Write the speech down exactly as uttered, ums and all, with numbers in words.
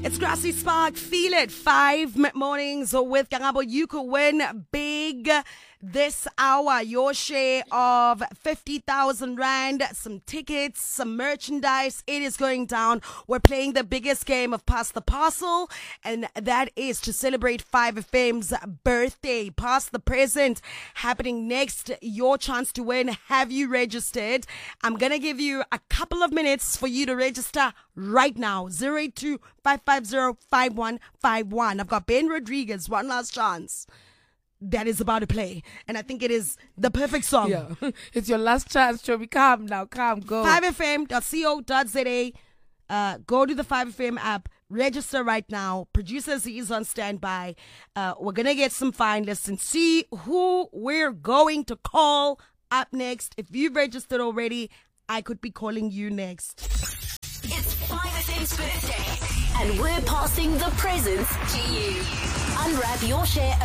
It's Grassy Spark. Feel it. Five mornings with Karabo. You could win big this hour. Your share of fifty thousand rand, some tickets, some merchandise. It is going down. We're playing the biggest game of Pass the Parcel, and that is to celebrate five F M's birthday. Pass the present happening next. Your chance to win. Have you registered? I'm going to give you a couple of minutes for you to register right now. zero eight two five five zero five one five one. I've got Ben Rodriguez, One Last Chance, that is about to play, and I think it is the perfect song. Yeah, it's your last chance, Chobi. Calm now, calm, go. five f m dot co dot z a. Uh, go to the five F M app, register right now. Producer Z is on standby. Uh, we're going to get some finalists and see who we're going to call up next. If you've registered already, I could be calling you next. It's five F M's birthday, and we're passing the presents to you. Unwrap your share of